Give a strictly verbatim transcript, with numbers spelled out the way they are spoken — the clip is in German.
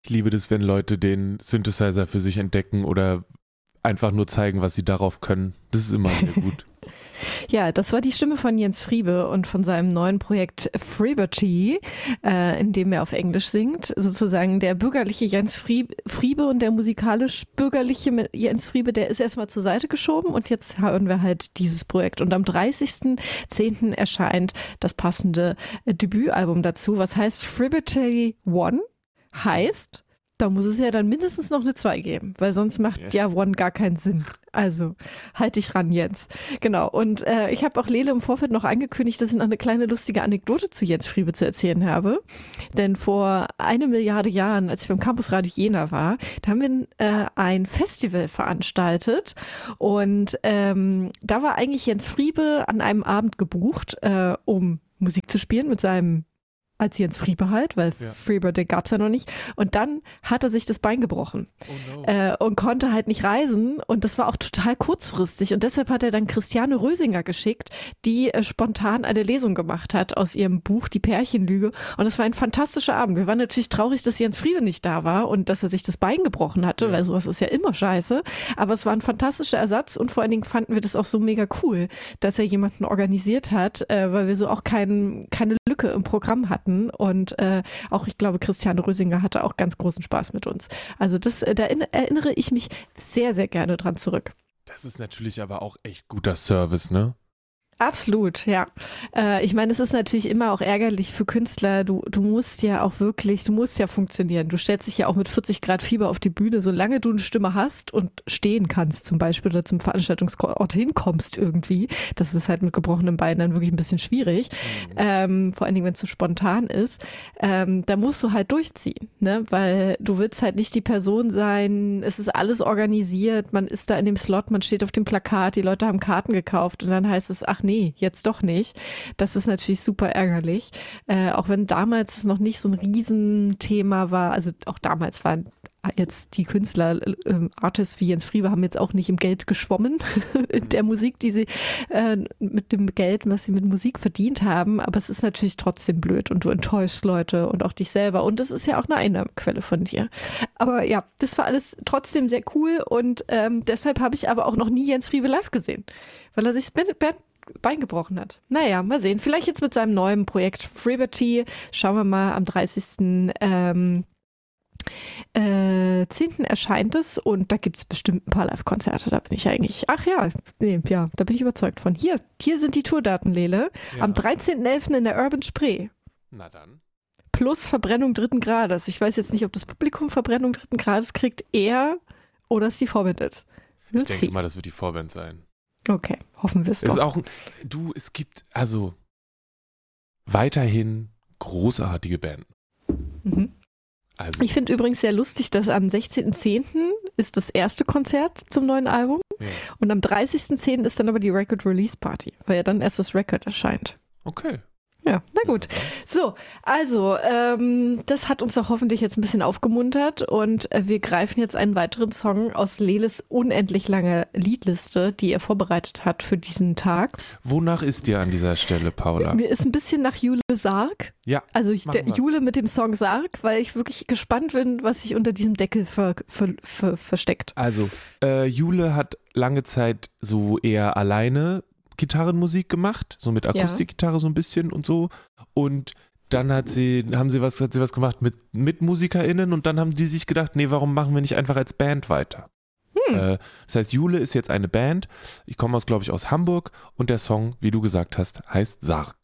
Ich liebe das, wenn Leute den Synthesizer für sich entdecken oder einfach nur zeigen, was sie darauf können. Das ist immer sehr gut. Ja, das war die Stimme von Jens Friebe und von seinem neuen Projekt Freeberty, äh, in dem er auf Englisch singt. Sozusagen der bürgerliche Jens Friebe und der musikalisch-bürgerliche Jens Friebe, der ist erstmal zur Seite geschoben und jetzt hören wir halt dieses Projekt. Und am dreißigsten zehnten erscheint das passende äh, Debütalbum dazu, was heißt Freeberty One, heißt... Da muss es ja dann mindestens noch eine zwei geben, weil sonst macht ja, ja One gar keinen Sinn. Also halt dich ran, Jens. Genau. Und äh, ich habe auch Lele im Vorfeld noch angekündigt, dass ich noch eine kleine lustige Anekdote zu Jens Friebe zu erzählen habe. Denn vor eine Milliarde Jahren, als ich beim Campusradio Jena war, da haben wir äh, ein Festival veranstaltet. Und ähm, da war eigentlich Jens Friebe an einem Abend gebucht, äh, um Musik zu spielen mit seinem als Jens Friebe halt, weil ja. Freeberty gab es ja noch nicht. Und dann hat er sich das Bein gebrochen oh no. äh, und konnte halt nicht reisen. Und das war auch total kurzfristig. Und deshalb hat er dann Christiane Rösinger geschickt, die äh, spontan eine Lesung gemacht hat aus ihrem Buch Die Pärchenlüge. Und das war ein fantastischer Abend. Wir waren natürlich traurig, dass Jens Friebe nicht da war und dass er sich das Bein gebrochen hatte, ja. weil sowas ist ja immer scheiße. Aber es war ein fantastischer Ersatz und vor allen Dingen fanden wir das auch so mega cool, dass er jemanden organisiert hat, äh, weil wir so auch kein, keine Lücke im Programm hatten. Und äh, auch, ich glaube, Christiane Rösinger hatte auch ganz großen Spaß mit uns. Also das, äh, da erinnere ich mich sehr, sehr gerne dran zurück. Das ist natürlich aber auch echt guter Service, ne? Absolut, ja. Äh, ich meine, es ist natürlich immer auch ärgerlich für Künstler. Du, du musst ja auch wirklich, du musst ja funktionieren. Du stellst dich ja auch mit vierzig Grad Fieber auf die Bühne, solange du eine Stimme hast und stehen kannst zum Beispiel oder zum Veranstaltungsort hinkommst irgendwie. Das ist halt mit gebrochenen Beinen dann wirklich ein bisschen schwierig. Mhm. Ähm, vor allen Dingen, wenn es so spontan ist. Ähm, da musst du halt durchziehen, ne? Weil du willst halt nicht die Person sein, es ist alles organisiert, man ist da in dem Slot, man steht auf dem Plakat, die Leute haben Karten gekauft und dann heißt es, ach nee, jetzt doch nicht. Das ist natürlich super ärgerlich. Äh, auch wenn damals es noch nicht so ein Riesenthema war, also auch damals waren jetzt die Künstler, äh, Artists wie Jens Friebe haben jetzt auch nicht im Geld geschwommen in der Musik, die sie äh, mit dem Geld, was sie mit Musik verdient haben, aber es ist natürlich trotzdem blöd und du enttäuschst Leute und auch dich selber und das ist ja auch eine Einnahmequelle von dir. Aber ja, das war alles trotzdem sehr cool und ähm, deshalb habe ich aber auch noch nie Jens Friebe live gesehen, weil er sich das Bein gebrochen hat. Naja, mal sehen. Vielleicht jetzt mit seinem neuen Projekt Freeberty. Schauen wir mal, am dreißigsten Ähm, Äh, zehnten erscheint es und da gibt es bestimmt ein paar Live-Konzerte, da bin ich eigentlich, ach ja, nee, ja, da bin ich überzeugt von. Hier, hier sind die Tourdaten, Lele. Ja. Am dreizehnten elften in der Urban Spree. Na dann. Plus Verbrennung dritten Grades. Ich weiß jetzt nicht, ob das Publikum Verbrennung dritten Grades kriegt, er oder es die Vorband ist. We'll ich denke see. mal, das wird die Vorband sein. Okay, hoffen wir es doch. Ist auch, du, es gibt also weiterhin großartige Band. Mhm. Also. Ich finde übrigens sehr lustig, dass am sechzehnten zehnten ist das erste Konzert zum neuen Album ja. und am dreißigsten zehnten ist dann aber die Record Release Party, weil ja dann erst das Record erscheint. Okay. Ja, na gut. So, also, ähm, das hat uns doch hoffentlich jetzt ein bisschen aufgemuntert und äh, wir greifen jetzt einen weiteren Song aus Leles unendlich lange Liedliste, die er vorbereitet hat für diesen Tag. Wonach ist dir an dieser Stelle, Paula? Mir ist ein bisschen nach Jule Sarg. Ja. Also ich, der Jule mit dem Song Sarg, weil ich wirklich gespannt bin, was sich unter diesem Deckel ver, ver, ver, versteckt. Also, äh, Jule hat lange Zeit so eher alleine Gitarrenmusik gemacht, so mit Akustikgitarre so ein bisschen und so. Und dann hat sie, haben sie was, hat sie was gemacht mit, mit MusikerInnen und dann haben die sich gedacht, nee, warum machen wir nicht einfach als Band weiter? Hm. Äh, das heißt, Jule ist jetzt eine Band. Ich komme aus, glaube ich, aus Hamburg und der Song, wie du gesagt hast, heißt Sarg.